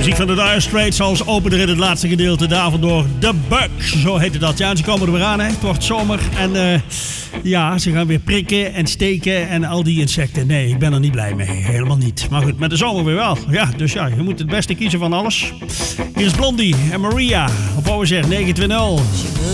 Muziek van de Dire Straits als opener in het laatste gedeelte. Daarvan door The Bugs, zo heette dat. Ja, en ze komen er weer aan, hè. Het wordt zomer en ja, ze gaan weer prikken en steken en al die insecten. Nee, ik ben er niet blij mee. Helemaal niet. Maar goed, met de zomer weer wel. Ja, dus ja, je moet het beste kiezen van alles. Hier is Blondie en Maria op OSR 920.